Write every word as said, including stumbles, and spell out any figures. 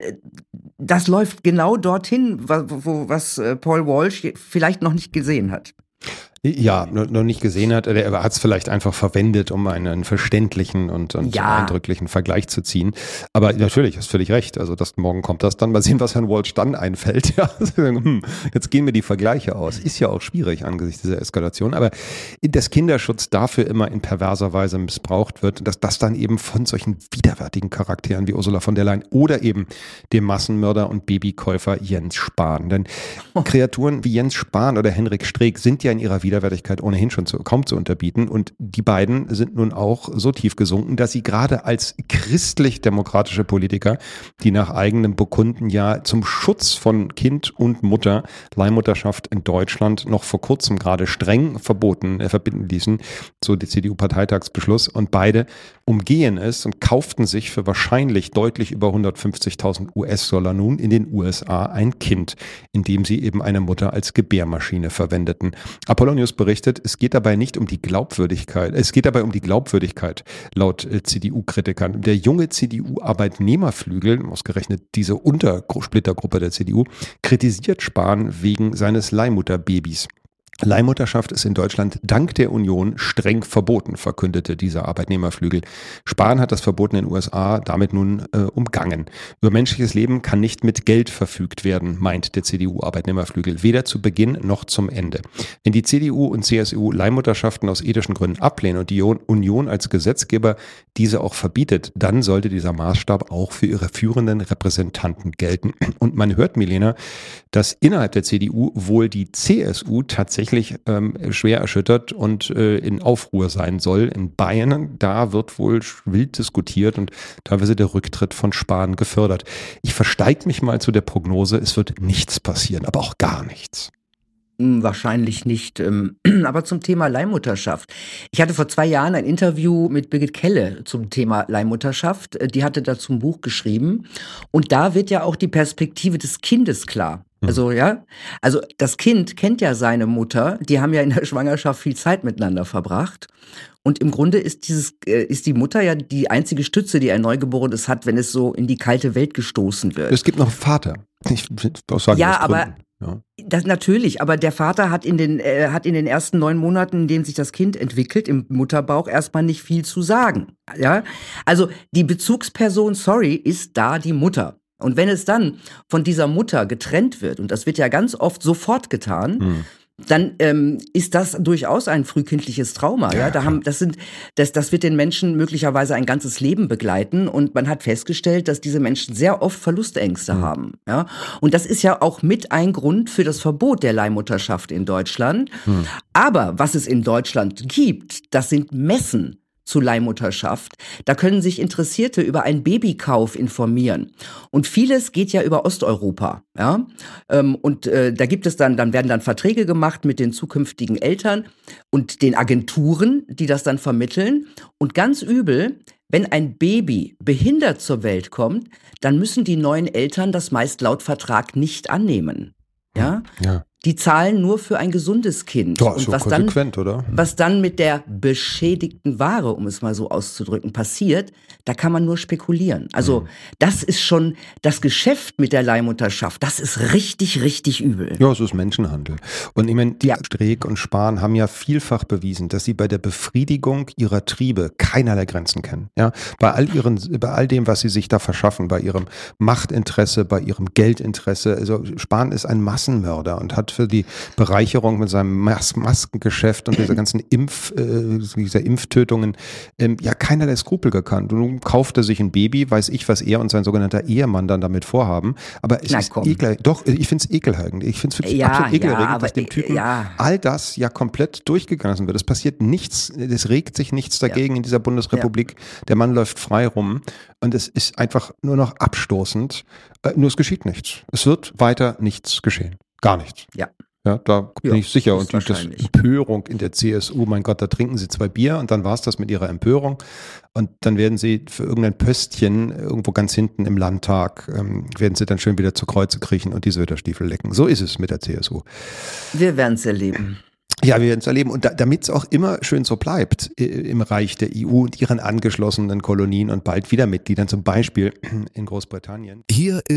das läuft genau dorthin, was, wo, was Paul Walsh vielleicht noch nicht gesehen hat. Ja, noch nicht gesehen hat, er hat es vielleicht einfach verwendet, um einen verständlichen und, und ja. eindrücklichen Vergleich zu ziehen. Aber natürlich, hast völlig recht. Also das, morgen kommt das dann. Mal sehen, was Herrn Walsh dann einfällt. Ja, hm, jetzt gehen mir die Vergleiche aus. Ist ja auch schwierig angesichts dieser Eskalation. Aber dass Kinderschutz dafür immer in perverser Weise missbraucht wird, dass das dann eben von solchen widerwärtigen Charakteren wie Ursula von der Leyen oder eben dem Massenmörder und Babykäufer Jens Spahn. Denn oh. Kreaturen wie Jens Spahn oder Henrik Streeck sind ja in ihrer Widerwärtigkeit ohnehin schon zu, kaum zu unterbieten. Und die beiden sind nun auch so tief gesunken, dass sie gerade als christlich-demokratische Politiker, die nach eigenem Bekunden ja zum Schutz von Kind und Mutter Leihmutterschaft in Deutschland noch vor kurzem gerade streng verboten, äh, verbieten ließen, so die C D U-Parteitagsbeschluss. Und beide umgehen es und kauften sich für wahrscheinlich deutlich über hundertfünfzigtausend U S-Dollar nun in den U S A ein Kind, indem sie eben eine Mutter als Gebärmaschine verwendeten. Apollo News berichtet, es geht dabei nicht um die Glaubwürdigkeit, es geht dabei um die Glaubwürdigkeit, laut äh, C D U-Kritikern. Der junge C D U-Arbeitnehmerflügel, ausgerechnet diese Untersplittergruppe der C D U, kritisiert Spahn wegen seines Leihmutterbabys. Leihmutterschaft ist in Deutschland dank der Union streng verboten, verkündete dieser Arbeitnehmerflügel. Spahn hat das Verbot in den U S A damit nun äh, umgangen. Über menschliches Leben kann nicht mit Geld verfügt werden, meint der C D U-Arbeitnehmerflügel, weder zu Beginn noch zum Ende. Wenn die C D U und C S U Leihmutterschaften aus ethischen Gründen ablehnen und die Union als Gesetzgeber diese auch verbietet, dann sollte dieser Maßstab auch für ihre führenden Repräsentanten gelten. Und man hört, Milena, dass innerhalb der C D U wohl die C S U tatsächlich ähm, schwer erschüttert und äh, in Aufruhr sein soll. In Bayern, da wird wohl wild diskutiert und teilweise der Rücktritt von Spahn gefördert. Ich versteige mich mal zu der Prognose, es wird nichts passieren, aber auch gar nichts. Wahrscheinlich nicht. Aber zum Thema Leihmutterschaft. Ich hatte vor zwei Jahren ein Interview mit Birgit Kelle zum Thema Leihmutterschaft. Die hatte dazu ein Buch geschrieben. Und da wird ja auch die Perspektive des Kindes klar. Also, ja, also das Kind kennt ja seine Mutter. Die haben ja in der Schwangerschaft viel Zeit miteinander verbracht. Und im Grunde ist dieses, äh, ist die Mutter ja die einzige Stütze, die ein Neugeborenes hat, wenn es so in die kalte Welt gestoßen wird. Es gibt noch einen Vater. Ich, aus ja, aber ja. Das natürlich, aber der Vater hat in den äh, hat in den ersten neun Monaten, in denen sich das Kind entwickelt, im Mutterbauch erstmal nicht viel zu sagen. Ja, also die Bezugsperson, sorry, ist da die Mutter. Und wenn es dann von dieser Mutter getrennt wird, und das wird ja ganz oft sofort getan, hm. dann ähm, ist das durchaus ein frühkindliches Trauma. Ja, ja da haben, das sind, das, das wird den Menschen möglicherweise ein ganzes Leben begleiten. Und man hat festgestellt, dass diese Menschen sehr oft Verlustängste mhm. haben. Ja, und das ist ja auch mit ein Grund für das Verbot der Leihmutterschaft in Deutschland. Mhm. Aber was es in Deutschland gibt, das sind Messen zu Leihmutterschaft. Da können sich Interessierte über einen Babykauf informieren. Und vieles geht ja über Osteuropa. Ja? Und äh, da gibt es dann, dann werden dann Verträge gemacht mit den zukünftigen Eltern und den Agenturen, die das dann vermitteln. Und ganz übel, wenn ein Baby behindert zur Welt kommt, dann müssen die neuen Eltern das meist laut Vertrag nicht annehmen. Ja? Ja. Die zahlen nur für ein gesundes Kind. Doch, und so was konsequent, dann, oder? Was dann mit der beschädigten Ware, um es mal so auszudrücken, passiert, da kann man nur spekulieren. Also mhm. das ist schon das Geschäft mit der Leihmutterschaft. Das ist richtig, richtig übel. Ja, es ist Menschenhandel. Und ich meine, die ja. Streeck und Spahn haben ja vielfach bewiesen, dass sie bei der Befriedigung ihrer Triebe keinerlei Grenzen kennen. Ja, bei all ihren, bei all dem, was sie sich da verschaffen, bei ihrem Machtinteresse, bei ihrem Geldinteresse. Also Spahn ist ein Massenmörder und hat für die Bereicherung mit seinem Mas- Maskengeschäft und dieser ganzen Impf, äh, dieser Impftötungen ähm, ja keinerlei Skrupel gekannt. Und nun kauft er sich ein Baby, weiß ich, was er und sein sogenannter Ehemann dann damit vorhaben. Aber es Na, ist ekel, doch, ich finde es ekelhaft. Ich finde es wirklich ja, absolut ekelerregend, ja, dass dem Typen ja. all das ja komplett durchgegangen wird. Es passiert nichts, es regt sich nichts dagegen ja. in dieser Bundesrepublik. Ja. Der Mann läuft frei rum und es ist einfach nur noch abstoßend. Nur es geschieht nichts. Es wird weiter nichts geschehen. Gar nichts. Ja. Ja, da bin ja, ich sicher. Und die das Empörung in der C S U, mein Gott, da trinken sie zwei Bier und dann war es das mit ihrer Empörung. Und dann werden sie für irgendein Pöstchen irgendwo ganz hinten im Landtag, ähm, werden sie dann schön wieder zu Kreuze kriechen und die Söderstiefel lecken. So ist es mit der C S U. Wir werden es erleben. Ja, wir werden es erleben. Und da, damit es auch immer schön so bleibt äh, im Reich der E U und ihren angeschlossenen Kolonien und bald wieder Mitgliedern, zum Beispiel in Großbritannien. Hier